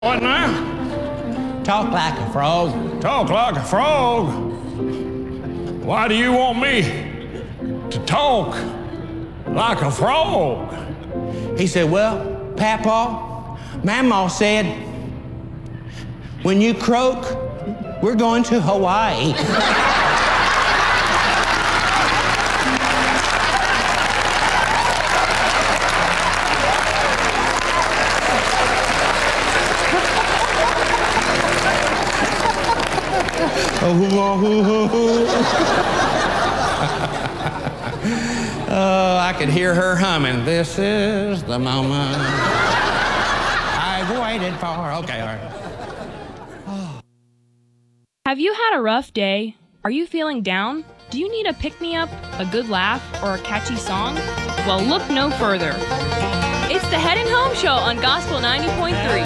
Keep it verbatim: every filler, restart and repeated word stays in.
What now? Talk like a frog. Talk like a frog? Why do you want me to talk like a frog? He said, well, Papa, Mama said, when you croak, we're going to Hawaii. Oh, I could hear her humming. This is the moment I've waited for. Okay, all right. Have you had a rough day? Are you feeling down? Do you need a pick-me-up, a good laugh, or a catchy song? Well, look no further. It's the Headin' Home Show on Gospel ninety point three.